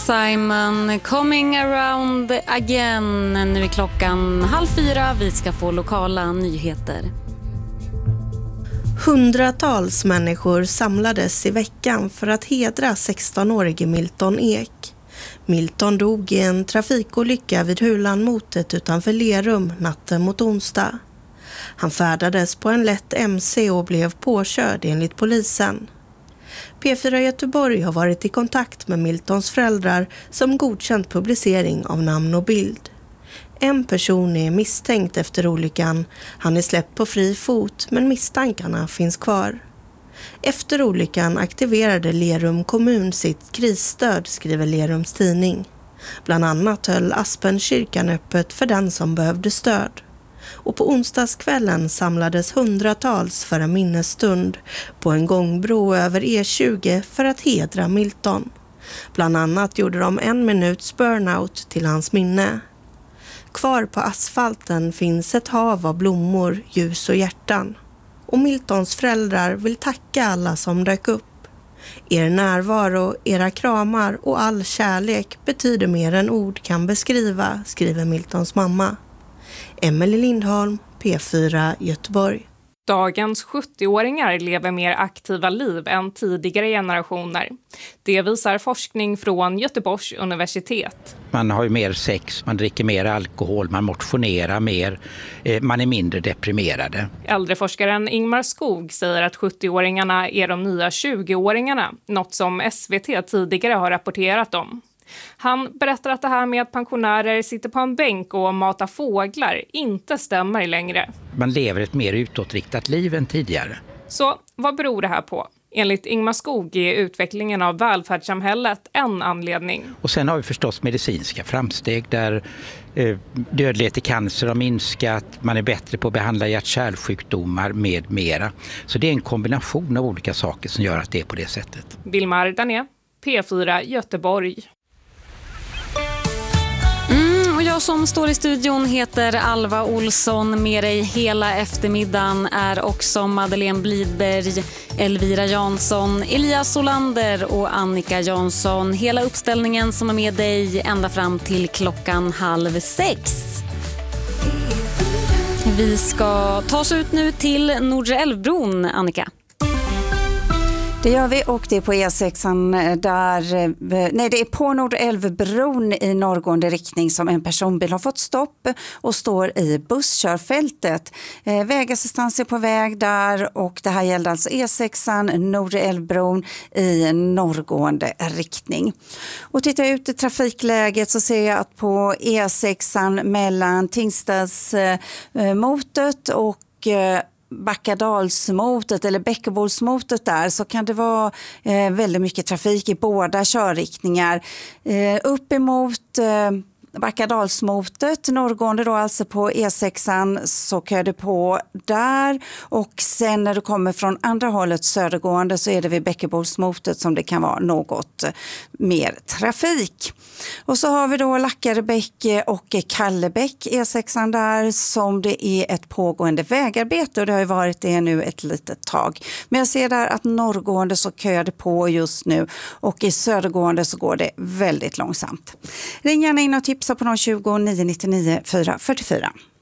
Simon, Coming Around Again. Nu är klockan 3:30. Vi ska få lokala nyheter. Hundratals människor samlades i veckan för att hedra 16-årige Milton Ek. Milton dog i en trafikolycka vid Hulanmotet utanför Lerum natten mot onsdag. Han färdades på en lätt MC och blev påkörd enligt polisen. P4 Göteborg har varit i kontakt med Miltons föräldrar som godkänt publicering av namn och bild. En person är misstänkt efter olyckan. Han är släppt på fri fot men misstankarna finns kvar. Efter olyckan aktiverade Lerum kommun sitt krisstöd, skriver Lerums tidning. Bland annat höll Aspenkyrkan öppet för den som behövde stöd. Och på onsdagskvällen samlades hundratals för en minnesstund på en gångbro över E20 för att hedra Milton. Bland annat gjorde de 1 minuts burnout till hans minne. Kvar på asfalten finns ett hav av blommor, ljus och hjärtan. Och Miltons föräldrar vill tacka alla som dök upp. Er närvaro, era kramar och all kärlek betyder mer än ord kan beskriva, skriver Miltons mamma. Emelie Lindholm, P4 Göteborg. Dagens 70-åringar lever mer aktiva liv än tidigare generationer. Det visar forskning från Göteborgs universitet. Man har ju mer sex, man dricker mer alkohol, man motionerar mer, man är mindre deprimerade. Äldreforskaren Ingmar Skog säger att 70-åringarna är de nya 20-åringarna, något som SVT tidigare har rapporterat om. Han berättar att det här med att pensionärer sitter på en bänk och matar fåglar inte stämmer längre. Man lever ett mer utåtriktat liv än tidigare. Så vad beror det här på? Enligt Ingmar Skog är utvecklingen av välfärdssamhället en anledning. Och sen har vi förstås medicinska framsteg där dödlighet i cancer har minskat, man är bättre på att behandla hjärt-kärlsjukdomar med mera. Så det är en kombination av olika saker som gör att det är på det sättet. Vilmar Dané, P4 Göteborg. Och jag som står i studion heter Alva Olsson. Med dig hela eftermiddagen är också Madeleine Blidberg, Elvira Jansson, Elias Solander och Annika Jansson. Hela uppställningen som är med dig ända fram till klockan 5:30. Vi ska ta oss ut nu till Nordre Älvbron, Annika. Det gör vi, och det är på E6 det är på Nordälvbron i norrgående riktning som en personbil har fått stopp och står i busskörfältet. Vägassistans är på väg där, och det här gäller alltså E6 Nordälvbron i norrgående riktning. Och tittar jag ut i trafikläget så ser jag att på E6 mellan Tingstadsmotet och Backadalsmotet eller Bäckebolsmotet där, så kan det vara väldigt mycket trafik i båda körriktningar. Uppemot Backadalsmotet, norrgående då, alltså på E6 så kör det på där, och sen när du kommer från andra hållet södergående så är det vid Bäckebolsmotet som det kan vara något mer trafik. Och så har vi då Lackarebäck och Kallebäck E6 där som det är ett pågående vägarbete, och det har ju varit det nu ett litet tag. Men jag ser där att norrgående så kör det på just nu, och i södergående så går det väldigt långsamt. Ring gärna in och tipsa på 020 999 444.